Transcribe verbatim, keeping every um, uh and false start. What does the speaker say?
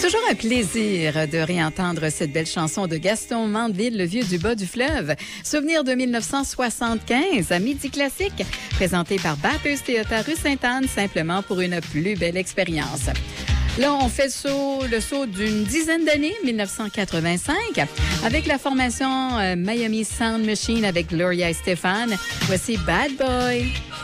Toujours un plaisir de réentendre cette belle chanson de Gaston Mandeville, le vieux du bas du fleuve. Souvenir de mille neuf cent soixante-quinze à Midi Classique, présenté par Bathurst Toyota rue Sainte-Anne, simplement pour une plus belle expérience. Là, on fait le saut, le saut d'une dizaine d'années, mille neuf cent quatre-vingt-cinq, avec la formation euh, Miami Sound Machine avec Gloria Estefan. Voici Bad Boy.